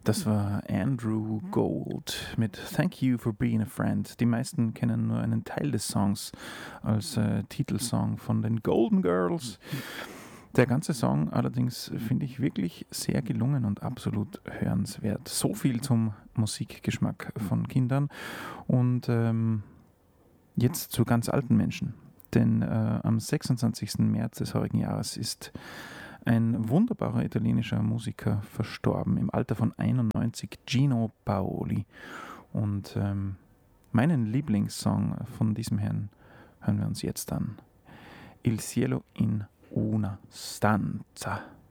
Das war Andrew Gold mit Thank You for Being a Friend. Die meisten kennen nur einen Teil des Songs als Titelsong von den Golden Girls. Der ganze Song allerdings finde ich wirklich sehr gelungen und absolut hörenswert. So viel zum Musikgeschmack von Kindern. Und jetzt zu ganz alten Menschen. Denn am 26. März des heurigen Jahres ist ein wunderbarer italienischer Musiker verstorben, im Alter von 91, Gino Paoli. Und meinen Lieblingssong von diesem Herrn hören wir uns jetzt an. Il cielo in una stanza.